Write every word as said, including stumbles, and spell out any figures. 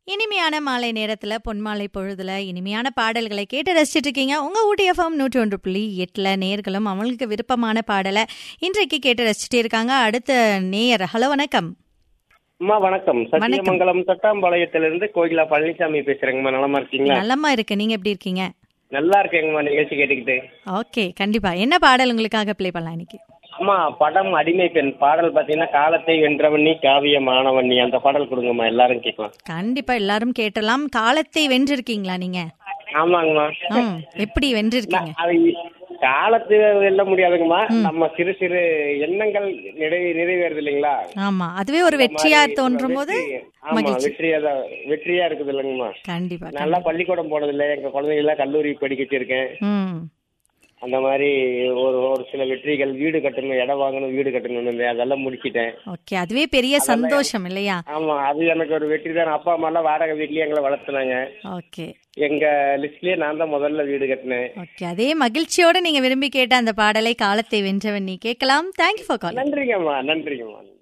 இனிமையான மாலை நேரத்துல பொன்மாலை பொழுதுல இனிமையான பாடல்களை கேட்டு ரசிச்சிட்டு இருக்கீங்க. உங்க ஊட்டி எஃப்எம் நூற்றி ஒன்று புள்ளி எட்டுல நேர்களும் அவங்களுக்கு விருப்பமான பாடலை இன்றைக்கு கேட்டு ரசிச்சுட்டே இருக்காங்க. அடுத்த நேயர், ஹலோ வணக்கம். அம்மா வணக்கம். சத்தியமங்கலம் தொட்டாம்பாளையத்திலிருந்து கோகிலா பழனிசாமி பேசுறேங்கம்மா. நலமா இருக்கீங்களா? நலமா இருக்கு, நீங்க எப்படி இருக்கீங்க? நல்லா இருக்கேங்கம்மா, நிகழ்ச்சி கேட்டுக்கிட்டு. ஓகே, கண்டிப்பா. என்ன பாடல் உங்களுக்காக ப்ளே பண்ணலாம் இன்னைக்கு? அம்மா, படம் அடிமை பெண். பாடல் பாத்தீங்கன்னா காலத்தை வென்றவண்ணி காவிய மாணவண்ணி, அந்த பாடல் கொடுங்கம்மா, எல்லாரும் கேட்கலாம். கண்டிப்பா, எல்லாரும் கேட்டலாம். காலத்தை வென்றிருக்கீங்களா நீங்க? ஆமாங்கம்மா. ம், எப்படி வென்றிருக்கீங்க? அது காலத்து வெல்ல முடியாதுங்கம்மா, நம்ம சிறு சிறு எண்ணங்கள் நிறைவே நிறைவேறது இல்லைங்களா? ஆமா, அதுவே ஒரு வெற்றியா தோன்றும் போது வெற்றியா தான் வெற்றியா இருக்குது இல்லைங்கம்மா. கண்டிப்பா. நல்லா பள்ளிக்கூடம் போனது இல்லை, எங்க குழந்தைங்க எல்லாம் கல்லூரி படிக்க வச்சிருக்கேன். அந்த மாதிரி ஒரு ஒரு சில வெற்றிகள், வீடு கட்டணும், இடம் வாங்கணும், வீடு கட்டணும், அதெல்லாம் முடிச்சிட்டேன். ஓகே, அதுவே பெரிய சந்தோஷம் இல்லையா? ஆமா, அது எனக்கு ஒரு வெற்றி தான். அப்பா அம்மா எல்லாம் வாடகை வீட்லயே எங்களை வளர்த்துனாங்க. ஓகே, எங்க லிஸ்ட்லயே நான் தான் முதல்ல வீடு கட்டினேன். ஓகே, அதே மகிழ்ச்சியோட நீங்க விரும்பி கேட்ட அந்த பாடலை காலத்தை வென்றவன் நீ கேட்கலாம். தேங்க்யூ ஃபார் கால். நன்றிங்கம்மா, நன்றிங்கம்மா.